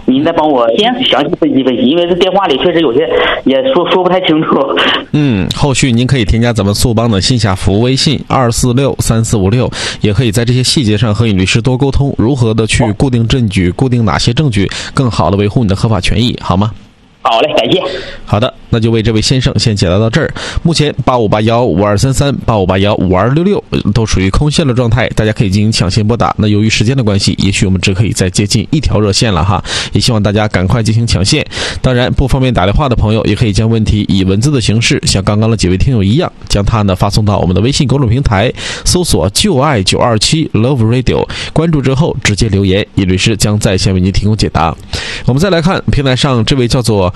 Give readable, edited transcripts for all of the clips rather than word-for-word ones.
您再帮我详细分析分析，因为这电话里确实有些也说不太清楚。 后续您可以添加咱们速帮的线下服务微信2463456，也可以在这些细节上和尹律师多沟通，如何的去固定证据，固定哪些证据更好的维护你的合法权益，好吗？ 好嘞，感谢。 好的，那就为这位先生先解答到这儿。目前85815233、85815266都属于空线的状态，大家可以进行抢先拨打。那由于时间的关系，也许我们只可以再接近一条热线了哈，也希望大家赶快进行抢线。当然，不方便打电话的朋友，也可以将问题以文字的形式，像刚刚的几位听友一样，将它呢发送到我们的微信公众平台，搜索就爱927 Love Radio， 关注之后直接留言，尹律师将在线为您提供解答。我们再来看平台上这位叫做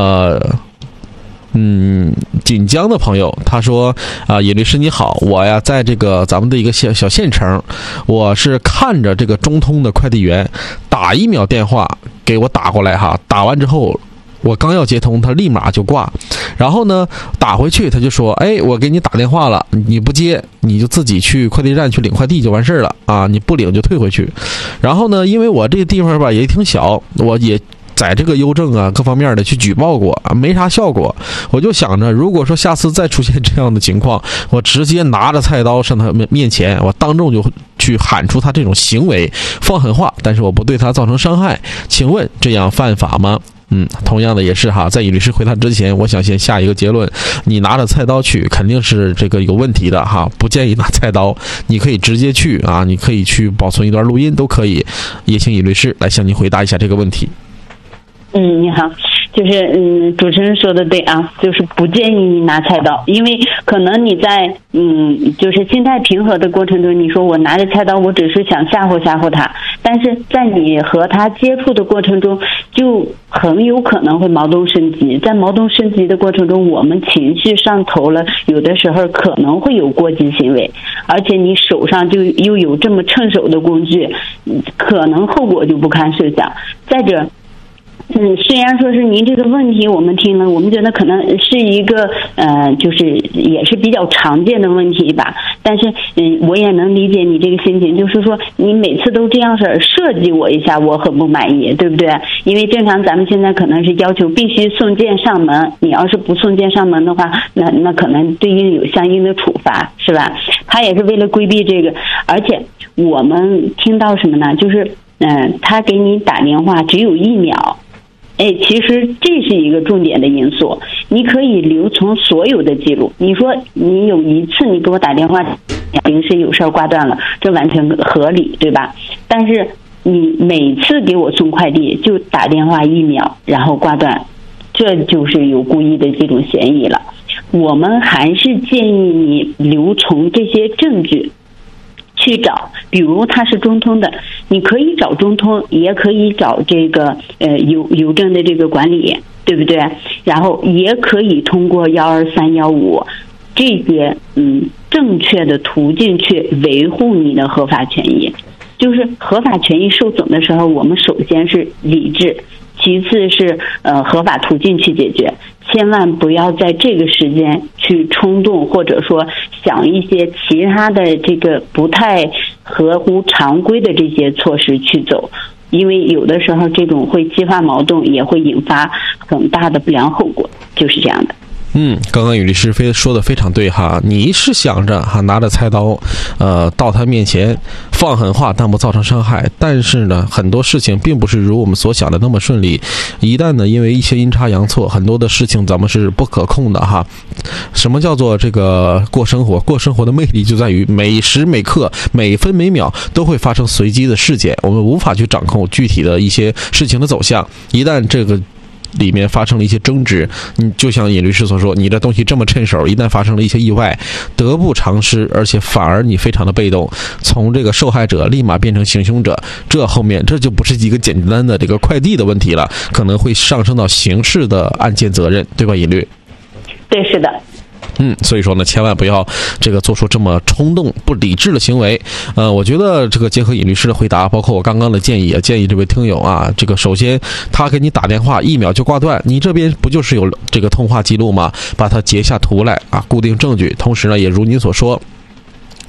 锦江的朋友，他说尹律师你好，我呀在这个咱们的一个小县城，我是看着这个中通的快递员打1秒电话给我打过来哈，打完之后我刚要接通，他立马就挂，然后呢打回去他就说，我给你打电话了，你不接你就自己去快递站去领快递就完事了啊，你不领就退回去。然后呢因为我这个地方吧也挺小，我也在这个邮政啊各方面的去举报过，没啥效果。我就想着，如果说下次再出现这样的情况，我直接拿着菜刀上他面前，我当众就去喊出他这种行为，放狠话，但是我不对他造成伤害，请问这样犯法吗？同样的也是哈，在尹律师回答之前，我想先下一个结论，你拿着菜刀去肯定是这个有问题的哈，不建议拿菜刀，你可以直接去啊，你可以去保存一段录音都可以，也请尹律师来向您回答一下这个问题。 你好，就是主持人说的对啊，就是不建议你拿菜刀，因为可能你在就是心态平和的过程中，你说我拿着菜刀，我只是想吓唬他，但是在你和他接触的过程中，就很有可能会矛盾升级，在矛盾升级的过程中，我们情绪上头了，有的时候可能会有过激行为，而且你手上就又有这么趁手的工具，可能后果就不堪设想。再者虽然说是您这个问题我们听了，我们觉得可能是一个就是也是比较常见的问题吧，但是我也能理解你这个心情，就是说你每次都这样设计我一下，我很不满意，对不对？因为正常咱们现在可能是要求必须送件上门，你要是不送件上门的话，那可能对应有相应的处罚，是吧？他也是为了规避这个，而且我们听到什么呢？就是他给你打电话只有1秒。其实这是一个重点的因素，你可以留存所有的记录。你说你有一次你给我打电话，临时有事挂断了，这完全合理，对吧？但是你每次给我送快递就打电话1秒，然后挂断，这就是有故意的这种嫌疑了。我们还是建议你留存这些证据。去找，比如他是中通的，你可以找中通，也可以找这个邮政的这个管理，对不对？然后也可以通过12315这些正确的途径去维护你的合法权益。就是合法权益受损的时候，我们首先是理智，其次是合法途径去解决，千万不要在这个时间去冲动，或者说想一些其他的这个不太合乎常规的这些措施去走，因为有的时候这种会激发矛盾，也会引发很大的不良后果，就是这样的。 刚刚尹律师说的非常对哈，你是想着拿着菜刀到他面前放狠话，但不造成伤害，但是呢很多事情并不是如我们所想的那么顺利，一旦呢因为一些阴差阳错，很多的事情咱们是不可控的哈。什么叫做这个过生活的魅力就在于每时每刻每分每秒都会发生随机的事件，我们无法去掌控具体的一些事情的走向，一旦这个里面发生了一些争执，就像尹律师所说，你的东西这么趁手，一旦发生了一些意外，得不偿失，而且反而你非常的被动，从这个受害者立马变成行凶者，这后面这就不是一个简单的这个快递的问题了，可能会上升到刑事的案件责任，对吧，尹律？ 对，是的。 所以说呢，千万不要这个做出这么冲动不理智的行为。我觉得这个结合尹律师的回答，包括我刚刚的建议，建议这位听友啊，这个首先他给你打电话1秒就挂断，你这边不就是有这个通话记录吗？把它截下图来啊，固定证据。同时呢，也如您所说，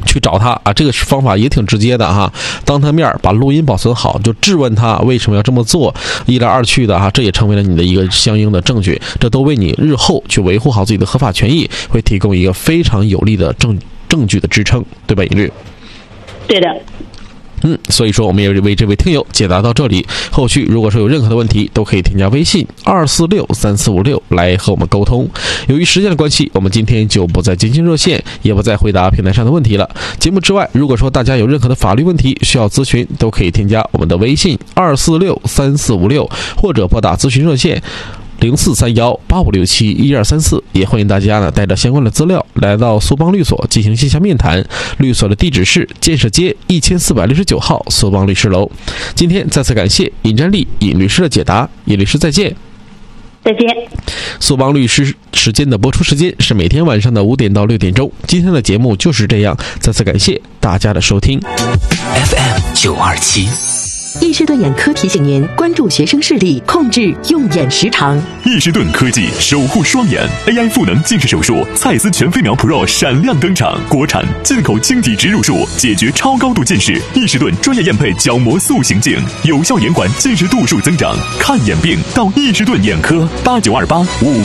去找他啊，这个方法也挺直接的哈，当他面把录音保存好，就质问他为什么要这么做，一来二去的哈，这也成为了你的一个相应的证据，这都为你日后去维护好自己的合法权益会提供一个非常有力的证据的支撑，对吧，尹律？ 对的。 所以说我们也为这位听友解答到这里，后续如果说有任何的问题都可以添加微信2463456来和我们沟通。由于时间的关系，我们今天就不再接听热线，也不再回答平台上的问题了。节目之外，如果说大家有任何的法律问题需要咨询，都可以添加我们的微信2463456，或者拨打咨询热线043185671234，也欢迎大家呢带着相关的资料来到苏邦律所进行线下面谈。律所的地址是建设街1469号苏邦律师楼。今天再次感谢尹占利尹律师的解答，尹律师再见。 再见。 苏邦律师时间的播出时间是每天晚上的5点到6点钟。今天的节目就是这样，再次感谢大家的收听。 FM927。 易士顿眼科提醒您关注学生视力，控制用眼时长。 易士顿科技守护双眼 AI 赋能近视手术，蔡司全飞秒 Pro 闪亮登场，国产进口晶体植入术，解决超高度近视。易士顿专业验配角膜塑形镜，有效延缓近视度数增长。看眼病到易士顿眼科，892855。